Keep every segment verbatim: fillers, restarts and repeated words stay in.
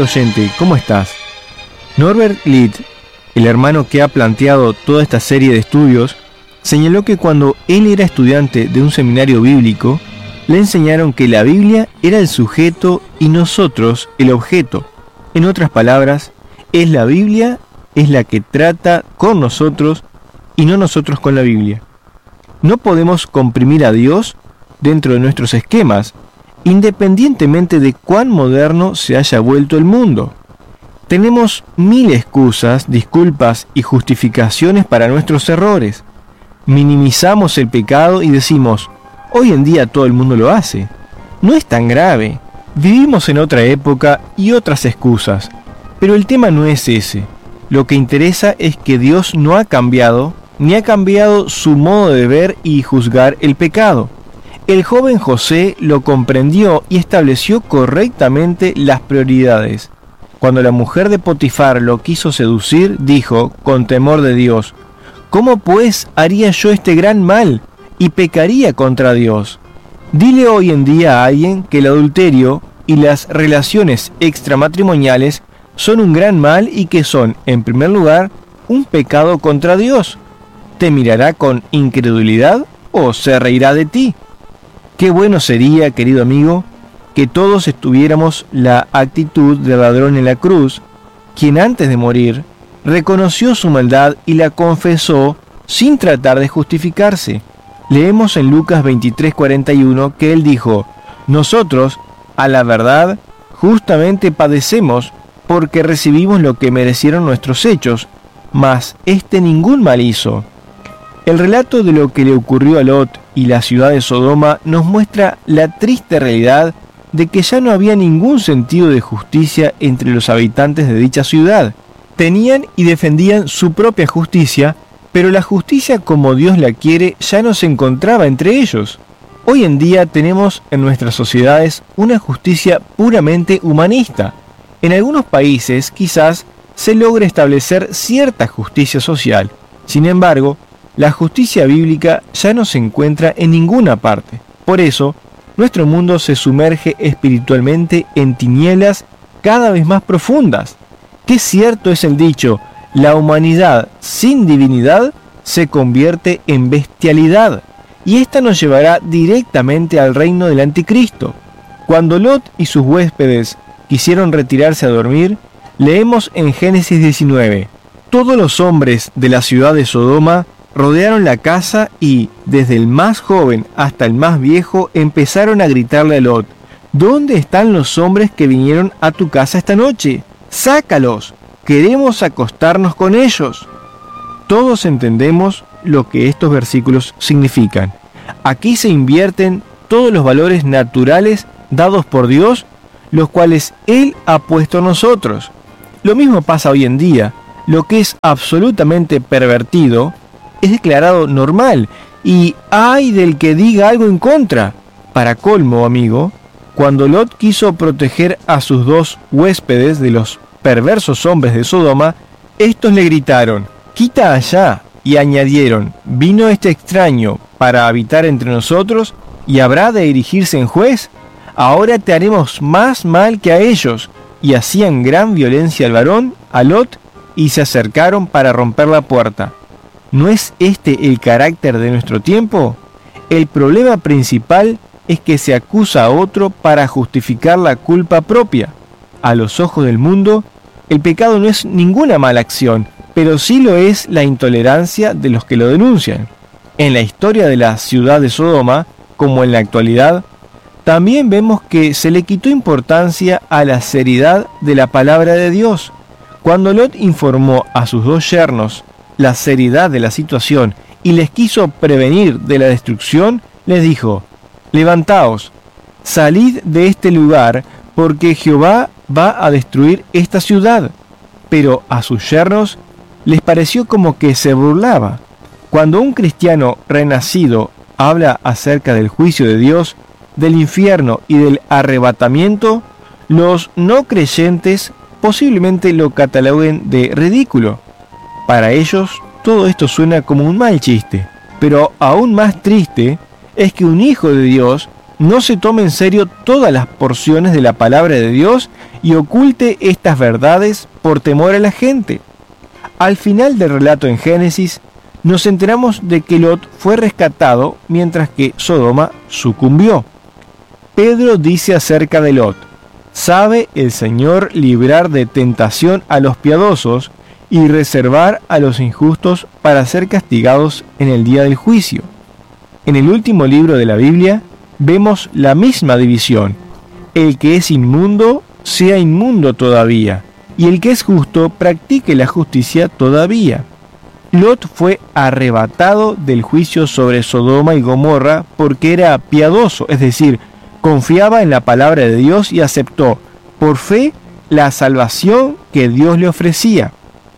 Querido oyente, ¿cómo estás? Norbert Litt, el hermano que ha planteado toda esta serie de estudios, señaló que cuando él era estudiante de un seminario bíblico, le enseñaron que la Biblia era el sujeto y nosotros el objeto. En otras palabras, es la Biblia, es la que trata con nosotros y no nosotros con la Biblia. No podemos comprimir a Dios dentro de nuestros esquemas, independientemente de cuán moderno se haya vuelto el mundo. Tenemos mil excusas, disculpas y justificaciones para nuestros errores. Minimizamos el pecado y decimos, hoy en día todo el mundo lo hace. No es tan grave. Vivimos en otra época y otras excusas. Pero el tema no es ese. Lo que interesa es que Dios no ha cambiado, ni ha cambiado su modo de ver y juzgar el pecado. El joven José lo comprendió y estableció correctamente las prioridades. Cuando la mujer de Potifar lo quiso seducir, dijo, con temor de Dios, ¿cómo pues haría yo este gran mal y pecaría contra Dios? Dile hoy en día a alguien que el adulterio y las relaciones extramatrimoniales son un gran mal y que son, en primer lugar, un pecado contra Dios. ¿Te mirará con incredulidad o se reirá de ti? Qué bueno sería, querido amigo, que todos estuviéramos la actitud del ladrón en la cruz, quien antes de morir reconoció su maldad y la confesó sin tratar de justificarse. Leemos en Lucas veintitrés cuarenta y uno que él dijo, nosotros, a la verdad, justamente padecemos porque recibimos lo que merecieron nuestros hechos, mas éste ningún mal hizo. El relato de lo que le ocurrió a Lot y la ciudad de Sodoma nos muestra la triste realidad de que ya no había ningún sentido de justicia entre los habitantes de dicha ciudad. Tenían y defendían su propia justicia, pero la justicia como Dios la quiere ya no se encontraba entre ellos. Hoy en día tenemos en nuestras sociedades una justicia puramente humanista. En algunos países quizás se logre establecer cierta justicia social. Sin embargo, la justicia bíblica ya no se encuentra en ninguna parte. Por eso, nuestro mundo se sumerge espiritualmente en tinieblas cada vez más profundas. Qué cierto es el dicho, la humanidad sin divinidad se convierte en bestialidad, y esta nos llevará directamente al reino del anticristo. Cuando Lot y sus huéspedes quisieron retirarse a dormir, leemos en Génesis diecinueve, todos los hombres de la ciudad de Sodoma rodearon la casa y, desde el más joven hasta el más viejo, empezaron a gritarle a Lot, ¿dónde están los hombres que vinieron a tu casa esta noche? ¡Sácalos! Queremos acostarnos con ellos. Todos entendemos lo que estos versículos significan. Aquí se invierten todos los valores naturales dados por Dios, los cuales Él ha puesto a nosotros. Lo mismo pasa hoy en día. Lo que es absolutamente pervertido es declarado normal, y ay del que diga algo en contra. Para colmo, amigo, cuando Lot quiso proteger a sus dos huéspedes de los perversos hombres de Sodoma, estos le gritaron, quita allá, y añadieron, ¿vino este extraño para habitar entre nosotros y habrá de erigirse en juez? Ahora te haremos más mal que a ellos. Y hacían gran violencia al varón, a Lot, y se acercaron para romper la puerta. ¿No es este el carácter de nuestro tiempo? El problema principal es que se acusa a otro para justificar la culpa propia. A los ojos del mundo, el pecado no es ninguna mala acción, pero sí lo es la intolerancia de los que lo denuncian. En la historia de la ciudad de Sodoma, como en la actualidad, también vemos que se le quitó importancia a la seriedad de la palabra de Dios. Cuando Lot informó a sus dos yernos la seriedad de la situación y les quiso prevenir de la destrucción, les dijo, levantaos, salid de este lugar, porque Jehová va a destruir esta ciudad. Pero a sus yernos les pareció como que se burlaba. Cuando un cristiano renacido habla acerca del juicio de Dios, del infierno y del arrebatamiento, los no creyentes posiblemente lo cataloguen de ridículo. Para ellos, todo esto suena como un mal chiste, pero aún más triste es que un hijo de Dios no se tome en serio todas las porciones de la palabra de Dios y oculte estas verdades por temor a la gente. Al final del relato en Génesis, nos enteramos de que Lot fue rescatado mientras que Sodoma sucumbió. Pedro dice acerca de Lot: sabe el Señor librar de tentación a los piadosos y reservar a los injustos para ser castigados en el día del juicio. En el último libro de la Biblia vemos la misma división: el que es inmundo sea inmundo todavía, y el que es justo practique la justicia todavía. Lot fue arrebatado del juicio sobre Sodoma y Gomorra porque era piadoso, es decir, confiaba en la palabra de Dios y aceptó por fe la salvación que Dios le ofrecía.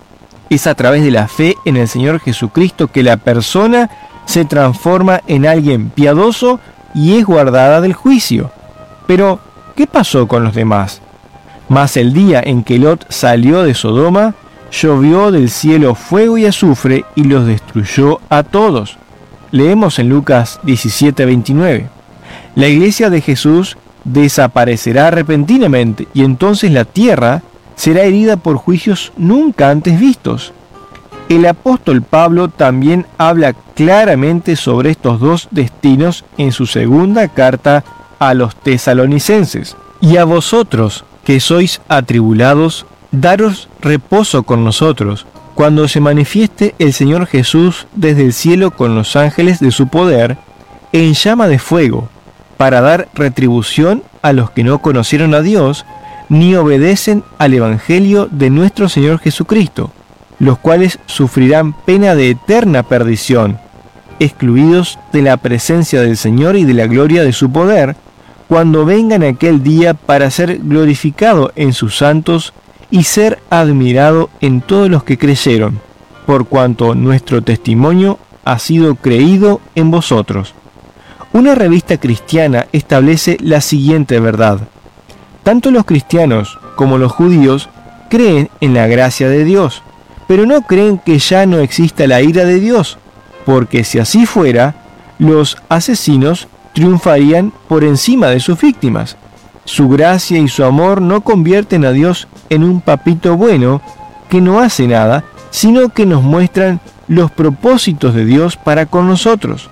Es a través de la fe en el Señor Jesucristo que la persona se transforma en alguien piadoso y es guardada del juicio. Pero, ¿qué pasó con los demás? Mas el día en que Lot salió de Sodoma, llovió del cielo fuego y azufre y los destruyó a todos. Leemos en Lucas diecisiete veintinueve. La iglesia de Jesús desaparecerá repentinamente y entonces la tierra será herida por juicios nunca antes vistos. El apóstol Pablo también habla claramente sobre estos dos destinos en su segunda carta a los tesalonicenses. Y a vosotros, que sois atribulados, daros reposo con nosotros, cuando se manifieste el Señor Jesús desde el cielo con los ángeles de su poder, en llama de fuego, para dar retribución a los que no conocieron a Dios, ni obedecen al Evangelio de nuestro Señor Jesucristo, los cuales sufrirán pena de eterna perdición, excluidos de la presencia del Señor y de la gloria de su poder, cuando vengan aquel día para ser glorificado en sus santos y ser admirado en todos los que creyeron, por cuanto nuestro testimonio ha sido creído en vosotros. Una revista cristiana establece la siguiente verdad: tanto los cristianos como los judíos creen en la gracia de Dios, pero no creen que ya no exista la ira de Dios, porque si así fuera, los asesinos triunfarían por encima de sus víctimas. Su gracia y su amor no convierten a Dios en un papito bueno que no hace nada, sino que nos muestran los propósitos de Dios para con nosotros.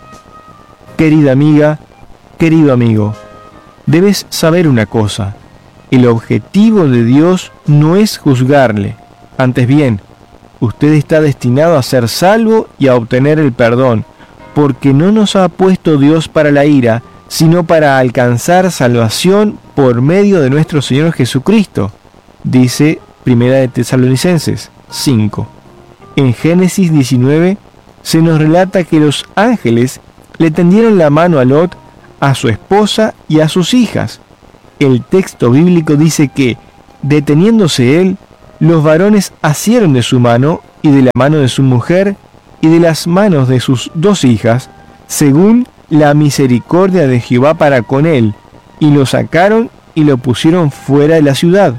Querida amiga, querido amigo, debes saber una cosa: el objetivo de Dios no es juzgarle, antes bien, usted está destinado a ser salvo y a obtener el perdón, porque no nos ha puesto Dios para la ira, sino para alcanzar salvación por medio de nuestro Señor Jesucristo, dice Primera de Tesalonicenses cinco. En Génesis diecinueve se nos relata que los ángeles le tendieron la mano a Lot, a su esposa y a sus hijas. El texto bíblico dice que, deteniéndose él, los varones asieron de su mano y de la mano de su mujer y de las manos de sus dos hijas, según la misericordia de Jehová para con él, y lo sacaron y lo pusieron fuera de la ciudad.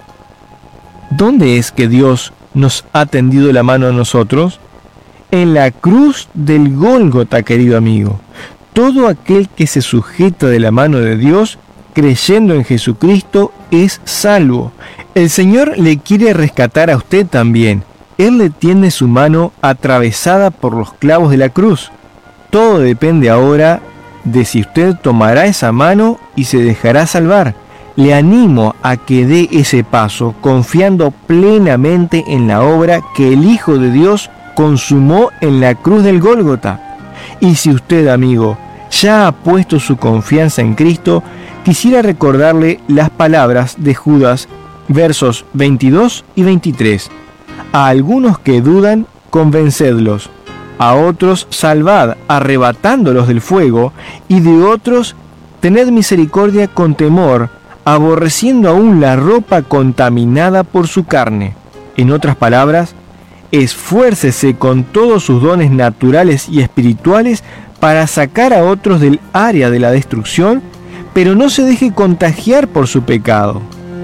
¿Dónde es que Dios nos ha tendido la mano a nosotros? En la cruz del Gólgota, querido amigo. Todo aquel que se sujeta de la mano de Dios, creyendo en Jesucristo, es salvo. El Señor le quiere rescatar a usted también. Él le tiene su mano atravesada por los clavos de la cruz. Todo depende ahora de si usted tomará esa mano y se dejará salvar. Le animo a que dé ese paso, confiando plenamente en la obra que el Hijo de Dios consumó en la cruz del Gólgota. Y si usted, amigo, ya ha puesto su confianza en Cristo, quisiera recordarle las palabras de Judas, versos veintidós y veintitrés. A algunos que dudan, convencedlos; a otros salvad, arrebatándolos del fuego; y de otros tened misericordia con temor, aborreciendo aún la ropa contaminada por su carne. En otras palabras, esfuércese con todos sus dones naturales y espirituales para sacar a otros del área de la destrucción, pero no se deje contagiar por su pecado.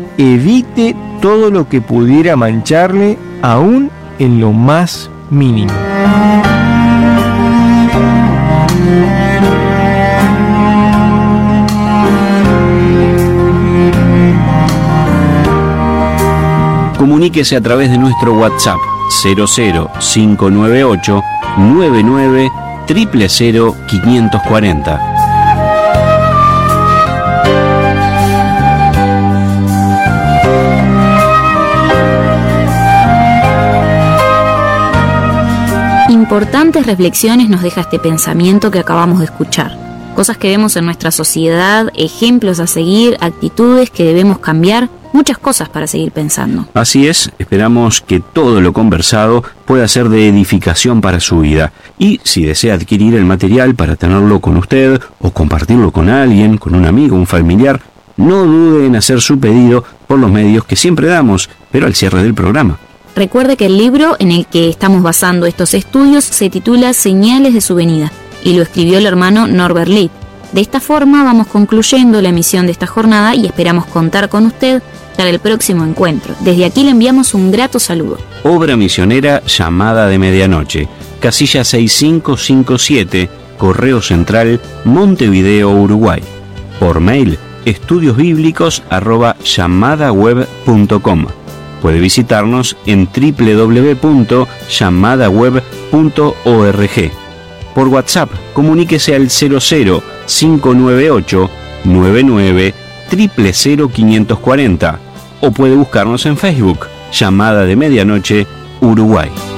Evite todo lo que pudiera mancharle, aún en lo más mínimo. comuníquese a través de nuestro WhatsApp cero cero cinco nueve ocho nueve nueve cero cero cero quinientos cuarenta. Importantes reflexiones nos deja este pensamiento que acabamos de escuchar. Cosas que vemos en nuestra sociedad, ejemplos a seguir, actitudes que debemos cambiar, muchas cosas para seguir pensando. Así es, esperamos que todo lo conversado pueda ser de edificación para su vida. Y si desea adquirir el material para tenerlo con usted o compartirlo con alguien, con un amigo, un familiar, no dude en hacer su pedido por los medios que siempre damos, pero al cierre del programa. Recuerde que el libro en el que estamos basando estos estudios se titula Señales de su venida y lo escribió el hermano Norbert Lied. De esta forma vamos concluyendo la emisión de esta jornada y esperamos contar con usted para el próximo encuentro. Desde aquí le enviamos un grato saludo. Obra misionera Llamada de Medianoche, casilla seis cinco cinco siete, Correo Central, Montevideo, Uruguay. Por mail, estudiosbíblicos arroba llamadaweb punto com. Puede visitarnos en doble u doble u doble u punto llamadaweb punto org. Por WhatsApp, comuníquese al cero cero cinco nueve ocho nueve nueve cero cero cero quinientos cuarenta o puede buscarnos en Facebook, Llamada de Medianoche, Uruguay.